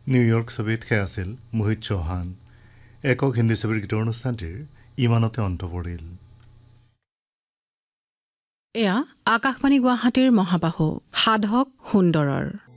New York ছবিত সেয়া আছিল মোহিত চৌহান। একক হিন্দী ছবিৰ গীতৰ অনুষ্ঠানটিৰ ইমানতে অন্ত পৰিল। এয়া আকাশবাণী গুৱাহাটীৰ মহাবাহু সাধক সুন্দৰৰ